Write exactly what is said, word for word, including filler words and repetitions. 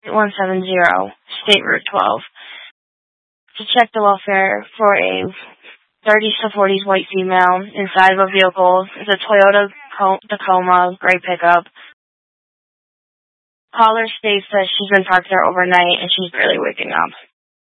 one seven zero, State Route twelve, to check the welfare for a thirties to forties white female inside of a vehicle. It's a Toyota Tacoma gray pickup. Caller states that she's been parked there overnight and she's barely waking up.